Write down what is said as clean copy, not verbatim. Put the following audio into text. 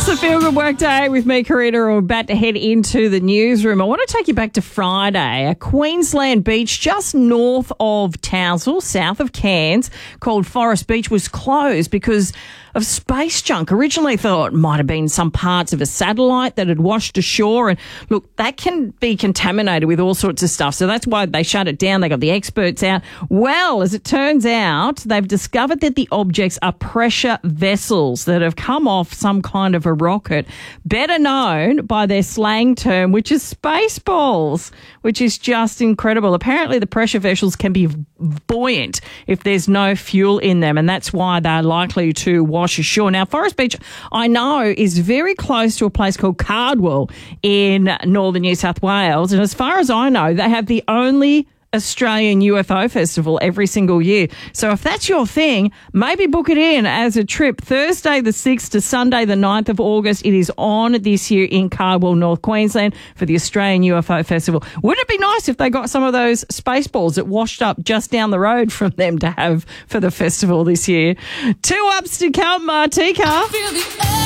the Feel Good Workday with me, Karina. We're about to head into the newsroom. I want to take you back to Friday. A Queensland beach just north of Townsville, south of Cairns, called Forest Beach, was closed because of space junk. Originally thought it might have been some parts of a satellite that had washed ashore. And look, that can be contaminated with all sorts of stuff. So that's why they shut it down. They got the experts out. Well, as it turns out, they've discovered that the objects are pressure vessels that have come off some kind of a rocket, better known by their slang term, which is spaceballs, which is just incredible. Apparently, the pressure vessels can be buoyant if there's no fuel in them, and that's why they're likely to wash ashore. Now, Forest Beach, I know, is very close to a place called Cardwell in northern New South Wales, and as far as I know, they have the only Australian UFO festival every single year. So if that's your thing, maybe book it in as a trip. Thursday the 6th to Sunday the 9th of August. It is on this year in Cardwell, North Queensland for the Australian UFO Festival. Wouldn't it be nice if they got some of those spaceballs that washed up just down the road from them to have for the festival this year? 2 ups to come, Martika.